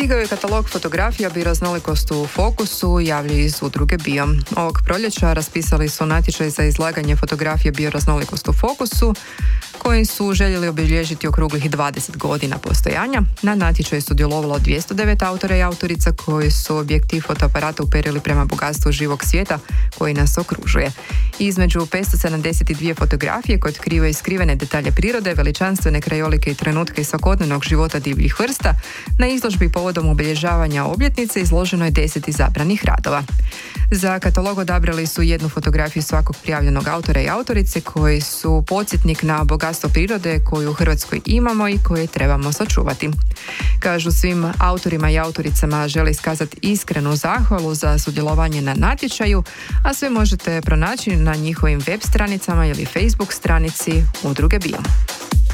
Stigao je katalog fotografija Bioraznolikost u fokusu, javljaju iz udruge Bio. Ovog proljeća raspisali su natječaj za izlaganje fotografije Bioraznolikost u fokusu, kojim su željeli obilježiti okruglih 20 godina postojanja. Na natječaju sudjelovalo 209 autora i autorica koji su objektiv fotoaparata uperili prema bogatstvu živog svijeta koji nas okružuje. Između 572 fotografije koje otkrivaju skrivene detalje prirode, veličanstvene krajolike i trenutke svakodnevnog života divljih vrsta, na izložbi povodom obilježavanja obljetnice izloženo je 10 izabranih radova. Za katalog odabrali su jednu fotografiju svakog prijavljenog autora i autorice koji su podsjetnik na bogatstvo prirode koju u Hrvatskoj imamo i koje trebamo sačuvati. Kažu, svim autorima i autoricama žele iskazati iskrenu zahvalu za sudjelovanje na natječaju, a sve možete pronaći na njihovim web stranicama ili Facebook stranici udruge Bio.